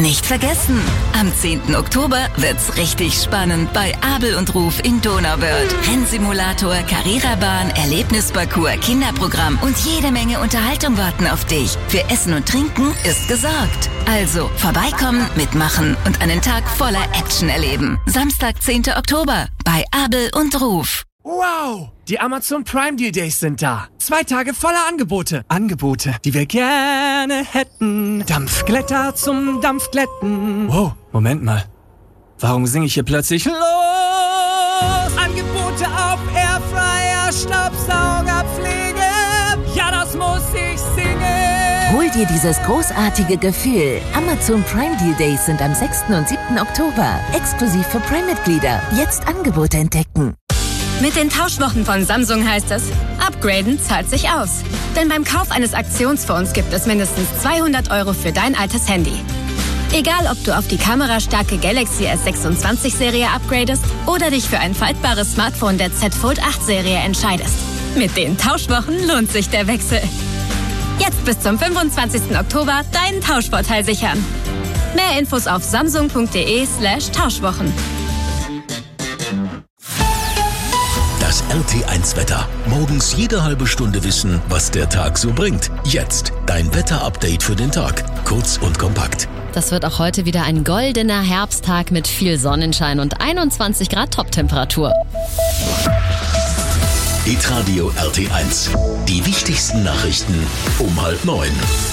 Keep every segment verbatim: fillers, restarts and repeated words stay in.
nicht vergessen, am zehnten Oktober wird's richtig spannend bei Abel und Ruf in Donauwörth. Rennsimulator, Carrera-Bahn, Erlebnisparcours, Kinderprogramm und jede Menge Unterhaltung warten auf dich. Für Essen und Trinken ist gesorgt. Also vorbeikommen, mitmachen und einen Tag voller Action erleben. Samstag, zehnten Oktober bei Abel und Ruf. Wow! Die Amazon Prime Deal Days sind da. Zwei Tage voller Angebote. Angebote, die wir gerne hätten. Dampfglätter zum Dampfglätten. Wow, Moment mal. Warum singe ich hier plötzlich los? Angebote auf Airfryer, Staubsaugerpflege. Ja, das muss ich singen. Hol dir dieses großartige Gefühl. Amazon Prime Deal Days sind am sechsten und siebten Oktober. Exklusiv für Prime-Mitglieder. Jetzt Angebote entdecken. Mit den Tauschwochen von Samsung heißt es, upgraden zahlt sich aus. Denn beim Kauf eines Aktionsfonds gibt es mindestens zweihundert Euro für dein altes Handy. Egal, ob du auf die kamerastarke Galaxy S sechsundzwanzig Serie upgradest oder dich für ein faltbares Smartphone der Z Fold acht Serie entscheidest. Mit den Tauschwochen lohnt sich der Wechsel. Jetzt bis zum fünfundzwanzigsten Oktober deinen Tauschvorteil sichern. Mehr Infos auf samsung.de slash Tauschwochen. Das R T eins Wetter. Morgens jede halbe Stunde wissen, was der Tag so bringt. Jetzt dein Wetter-Update für den Tag. Kurz und kompakt. Das wird auch heute wieder ein goldener Herbsttag mit viel Sonnenschein und einundzwanzig Grad Toptemperatur. Hitradio R T eins. Die wichtigsten Nachrichten um halb neun.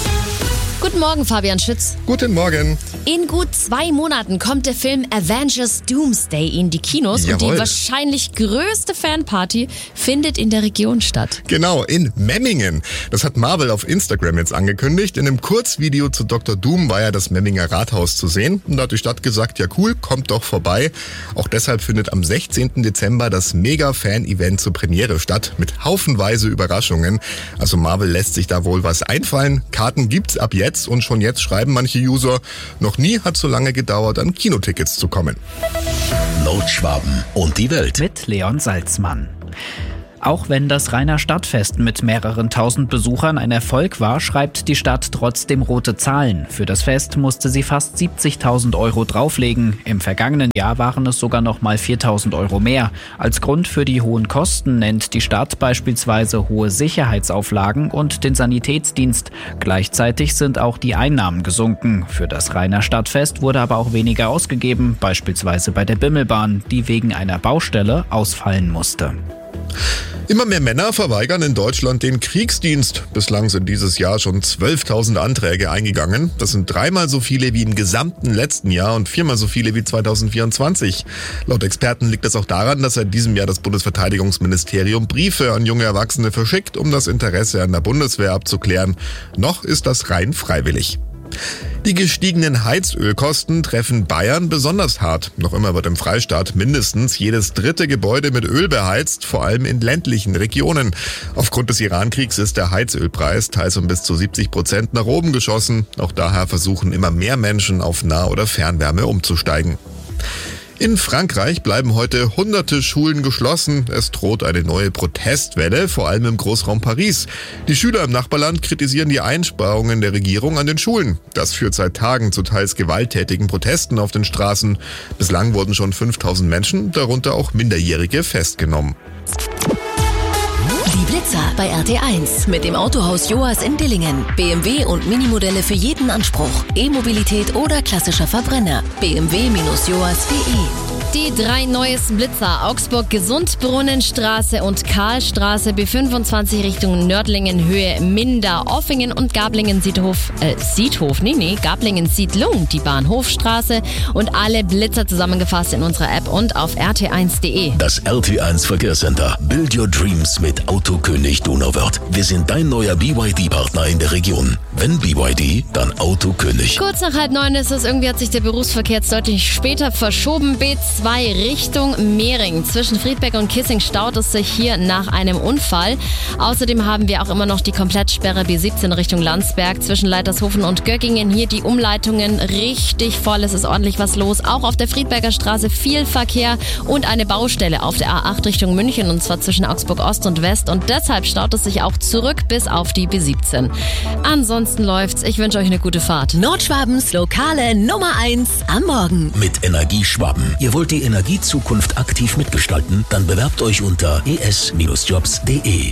Guten Morgen, Fabian Schütz. Guten Morgen. In gut zwei Monaten kommt der Film Avengers Doomsday in die Kinos. Jawohl. Und die wahrscheinlich größte Fanparty findet in der Region statt. Genau, in Memmingen. Das hat Marvel auf Instagram jetzt angekündigt. In einem Kurzvideo zu Doktor Doom war ja das Memminger Rathaus zu sehen. Und da hat die Stadt gesagt, ja cool, kommt doch vorbei. Auch deshalb findet am sechzehnten Dezember das Mega-Fan-Event zur Premiere statt. Mit haufenweise Überraschungen. Also Marvel lässt sich da wohl was einfallen. Karten gibt's ab jetzt. Und schon jetzt schreiben manche User, noch nie hat so lange gedauert, an Kinotickets zu kommen. Nordschwaben und die Welt. Mit Leon Salzmann. Auch wenn das Rheiner Stadtfest mit mehreren tausend Besuchern ein Erfolg war, schreibt die Stadt trotzdem rote Zahlen. Für das Fest musste sie fast siebzigtausend Euro drauflegen. Im vergangenen Jahr waren es sogar noch mal viertausend Euro mehr. Als Grund für die hohen Kosten nennt die Stadt beispielsweise hohe Sicherheitsauflagen und den Sanitätsdienst. Gleichzeitig sind auch die Einnahmen gesunken. Für das Rheiner Stadtfest wurde aber auch weniger ausgegeben, beispielsweise bei der Bimmelbahn, die wegen einer Baustelle ausfallen musste. Immer mehr Männer verweigern in Deutschland den Kriegsdienst. Bislang sind dieses Jahr schon zwölftausend Anträge eingegangen. Das sind dreimal so viele wie im gesamten letzten Jahr und viermal so viele wie zweitausendvierundzwanzig. Laut Experten liegt das auch daran, dass seit diesem Jahr das Bundesverteidigungsministerium Briefe an junge Erwachsene verschickt, um das Interesse an der Bundeswehr abzuklären. Noch ist das rein freiwillig. Die gestiegenen Heizölkosten treffen Bayern besonders hart. Noch immer wird im Freistaat mindestens jedes dritte Gebäude mit Öl beheizt, vor allem in ländlichen Regionen. Aufgrund des Irankriegs ist der Heizölpreis teils um bis zu siebzig Prozent nach oben geschossen. Auch daher versuchen immer mehr Menschen auf Nah- oder Fernwärme umzusteigen. In Frankreich bleiben heute hunderte Schulen geschlossen. Es droht eine neue Protestwelle, vor allem im Großraum Paris. Die Schüler im Nachbarland kritisieren die Einsparungen der Regierung an den Schulen. Das führt seit Tagen zu teils gewalttätigen Protesten auf den Straßen. Bislang wurden schon fünftausend Menschen, darunter auch Minderjährige, festgenommen. Die Blitzer bei R T eins mit dem Autohaus Joas in Dillingen. B M W und Minimodelle für jeden Anspruch. E-Mobilität oder klassischer Verbrenner. b m w Bindestrich joas Punkt de. Die drei neuesten Blitzer, Augsburg Gesundbrunnenstraße und Karlstraße, B fünfundzwanzig Richtung Nördlingen Höhe Minda, Offingen und Gablingen-Siedhof, äh, Siedhof, nee, nee, Gablingen-Siedlung, die Bahnhofstraße und alle Blitzer zusammengefasst in unserer App und auf r t eins punkt de. Das R T eins Verkehrscenter. Build your dreams mit Autokönig Donauwörth. Wir sind dein neuer B Y D-Partner in der Region. Wenn B Y D, dann Autokönig. Kurz nach halb neun ist es, irgendwie hat sich der Berufsverkehr jetzt deutlich später verschoben. B zwei Richtung Mehring. Zwischen Friedberg und Kissing staut es sich hier nach einem Unfall. Außerdem haben wir auch immer noch die Komplettsperre B siebzehn Richtung Landsberg. Zwischen Leitershofen und Göggingen hier die Umleitungen richtig voll. Es ist ordentlich was los. Auch auf der Friedberger Straße viel Verkehr und eine Baustelle auf der A acht Richtung München, und zwar zwischen Augsburg Ost und West. Und deshalb staut es sich auch zurück bis auf die B siebzehn. Ansonsten läuft's. Ich wünsche euch eine gute Fahrt. Nordschwabens lokale Nummer eins am Morgen. Mit Energie Schwaben. Ihr wollt die Energiezukunft aktiv mitgestalten? Dann bewerbt euch unter e s Jobs punkt de.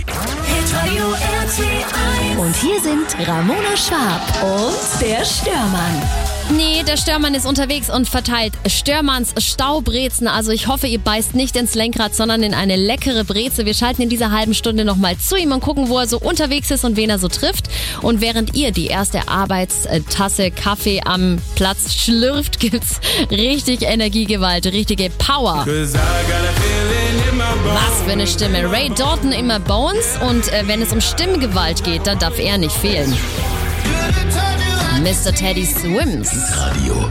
Und hier sind Ramona Schwab und der Störmann. Nee, der Störmann ist unterwegs und verteilt Störmanns Staubrezen. Also ich hoffe, ihr beißt nicht ins Lenkrad, sondern in eine leckere Breze. Wir schalten in dieser halben Stunde nochmal zu ihm und gucken, wo er so unterwegs ist und wen er so trifft. Und während ihr die erste Arbeitstasse Kaffee am Platz schlürft, gibt's richtig Energiegewalt, richtige Power. Was für eine Stimme. Ray Dalton, immer Bones. Und äh, wenn es um Stimmgewalt geht, dann darf er nicht fehlen. Mister Teddy Swims. Radio